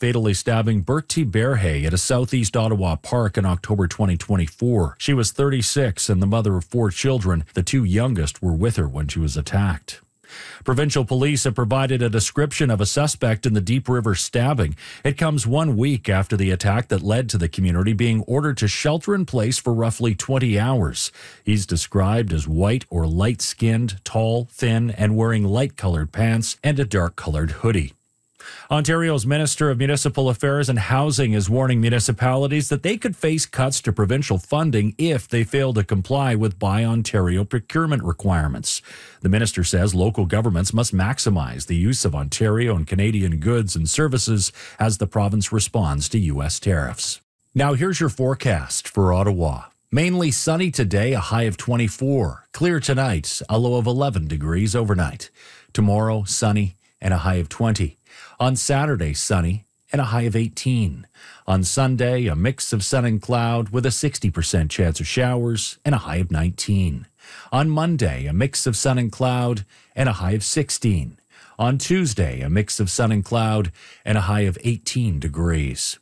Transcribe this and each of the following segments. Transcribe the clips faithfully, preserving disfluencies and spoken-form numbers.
fatally stabbing Bertie Berhay at a southeast Ottawa park in October twenty twenty-four. She was thirty-six and the mother of four children. The two youngest were with her when she was attacked. Provincial police have provided a description of a suspect in the Deep River stabbing. It comes one week after the attack that led to the community being ordered to shelter in place for roughly twenty hours. He's described as white or light-skinned, tall, thin, and wearing light-colored pants and a dark-colored hoodie. Ontario's Minister of Municipal Affairs and Housing is warning municipalities that they could face cuts to provincial funding if they fail to comply with Buy Ontario procurement requirements. The minister says local governments must maximize the use of Ontario and Canadian goods and services as the province responds to U S tariffs. Now here's your forecast for Ottawa. Mainly sunny today, a high of twenty-four. Clear tonight, a low of eleven degrees overnight. Tomorrow, sunny and a high of twenty. On Saturday, sunny and a high of eighteen. On Sunday, a mix of sun and cloud with a sixty percent chance of showers and a high of nineteen. On Monday, a mix of sun and cloud and a high of sixteen. On Tuesday, a mix of sun and cloud and a high of eighteen degrees.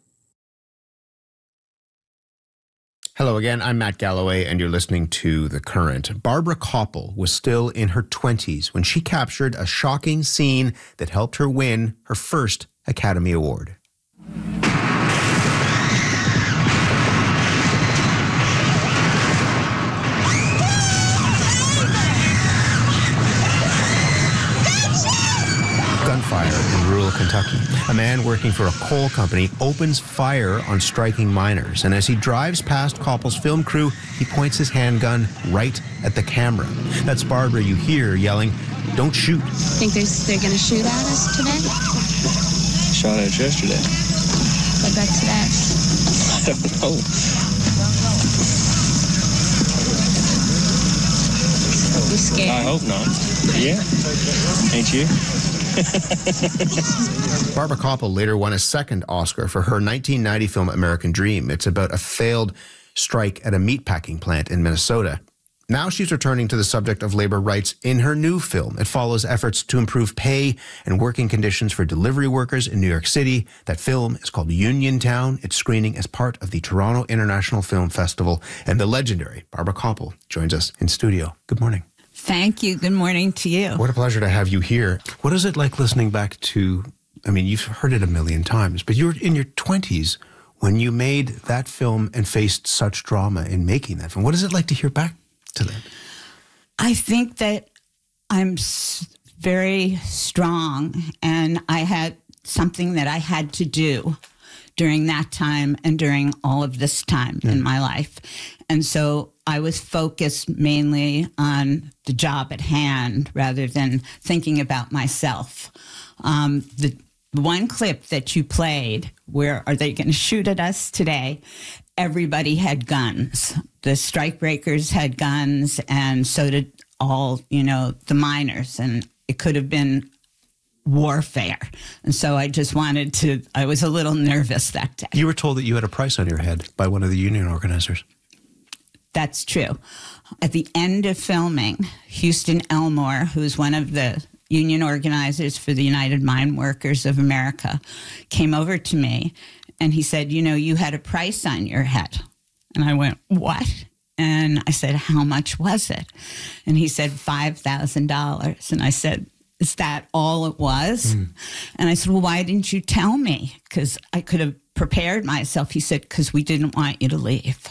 Hello again, I'm Matt Galloway, and you're listening to The Current. Barbara Kopple was still in her twenties when she captured a shocking scene that helped her win her first Academy Award. Gunfire in rural Kentucky. A man working for a coal company opens fire on striking miners, and as he drives past Koppel's film crew, he points his handgun right at the camera. That's Barbara you hear yelling, "Don't shoot." Think they're, they're going to shoot at us today? Shot at us yesterday. What about today? I don't know. You scared? I hope not. Yeah. Ain't you? Barbara Kopple later won a second Oscar for her nineteen ninety film American Dream. It's about a failed strike at a meatpacking plant in Minnesota. Now she's returning to the subject of labor rights in her new film. It follows efforts to improve pay and working conditions for delivery workers in New York City. That film is called Uniontown. It's screening as part of the Toronto International Film Festival. And the legendary Barbara Kopple joins us in studio. Good morning. Thank you. Good morning to you. What a pleasure to have you here. What is it like listening back to, I mean, you've heard it a million times, but you were in your twenties when you made that film and faced such drama in making that film. What is it like to hear back to that? I think that I'm very strong, and I had something that I had to do during that time and during all of this time mm. in my life. And so I was focused mainly on the job at hand rather than thinking about myself. Um, the one clip that you played, where are they going to shoot at us today? Everybody had guns. The strikebreakers had guns, and so did all, you know, the miners. And it could have been warfare. And so I just wanted to, I was a little nervous that day. You were told that you had a price on your head by one of the union organizers. That's true. At the end of filming, Houston Elmore, who's one of the union organizers for the United Mine Workers of America, came over to me and he said, you know, you had a price on your head. And I went, what? And I said, how much was it? And he said, five thousand dollars. And I said, is that all it was? Mm. And I said, well, why didn't you tell me? Because I could have prepared myself. He said, because we didn't want you to leave.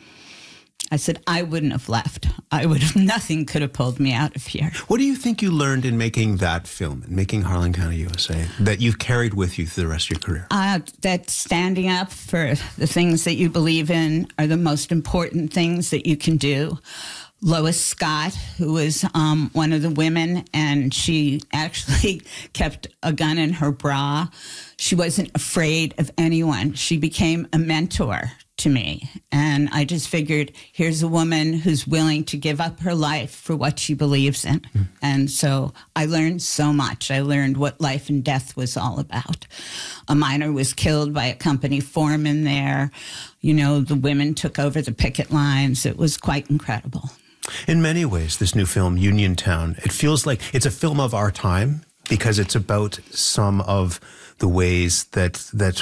I said, I wouldn't have left. I would have, nothing could have pulled me out of here. What do you think you learned in making that film, in making Harlan County, U S A, that you've carried with you through the rest of your career? Uh, that standing up for the things that you believe in are the most important things that you can do. Lois Scott, who was um, one of the women, and she actually kept a gun in her bra. She wasn't afraid of anyone. She became a mentor to me. And I just figured, here's a woman who's willing to give up her life for what she believes in. Mm. And so I learned so much. I learned what life and death was all about. A miner was killed by a company foreman there. You know, the women took over the picket lines. It was quite incredible. In many ways, this new film, Uniontown, it feels like it's a film of our time because it's about some of the ways that that